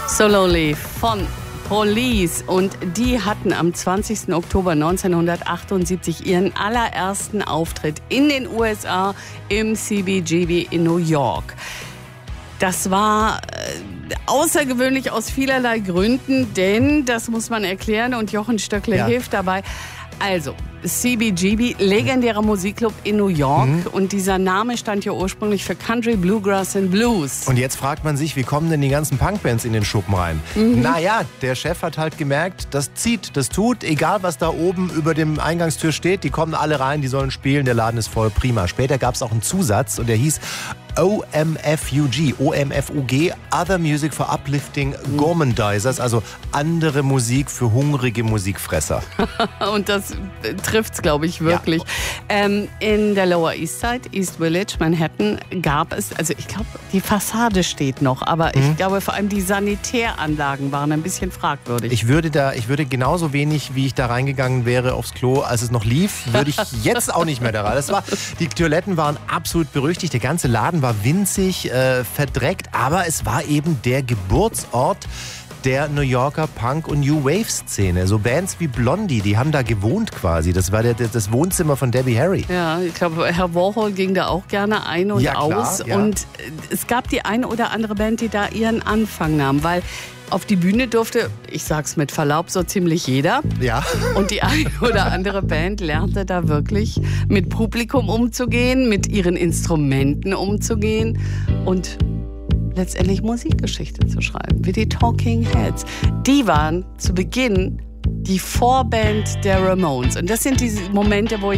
So Lonely von Police, und die hatten am 20. Oktober 1978 ihren allerersten Auftritt in den USA im CBGB in New York. Das war außergewöhnlich aus vielerlei Gründen, denn, das muss man erklären und Jochen Stöckle hilft dabei. Also, CBGB, legendärer Musikclub in New York, und dieser Name stand ja ursprünglich für Country, Bluegrass and Blues. Und jetzt fragt man sich, wie kommen denn die ganzen Punkbands in den Schuppen rein? Naja, der Chef hat halt gemerkt, das zieht, das tut, egal was da oben über dem Eingangstür steht, die kommen alle rein, die sollen spielen, der Laden ist voll, prima. Später gab es auch einen Zusatz und der hieß OMFUG, O-M-F-U-G, Other Music for Uplifting Gourmandizers, also andere Musik für hungrige Musikfresser. Und das trifft's, glaube ich, wirklich. Ja. In der Lower East Side, East Village, Manhattan, gab es, also ich glaube, die Fassade steht noch, aber ich glaube, vor allem die Sanitäranlagen waren ein bisschen fragwürdig. Ich würde genauso wenig, wie ich da reingegangen wäre aufs Klo, als es noch lief, würde ich jetzt auch nicht mehr da rein. Die Toiletten waren absolut berüchtigt, der ganze Laden war winzig, verdreckt, aber es war eben der Geburtsort der New Yorker Punk- und New Wave-Szene. So Bands wie Blondie, die haben da gewohnt quasi. Das war das Wohnzimmer von Debbie Harry. Ja, ich glaube, Herr Warhol ging da auch gerne ein und aus. Ja. Und es gab die eine oder andere Band, die da ihren Anfang nahm, weil auf die Bühne durfte, ich sag's mit Verlaub, so ziemlich jeder. Ja. Und die eine oder andere Band lernte da wirklich mit Publikum umzugehen, mit ihren Instrumenten umzugehen und letztendlich Musikgeschichte zu schreiben, wie die Talking Heads. Die waren zu Beginn die Vorband der Ramones. Und das sind diese Momente, wo ich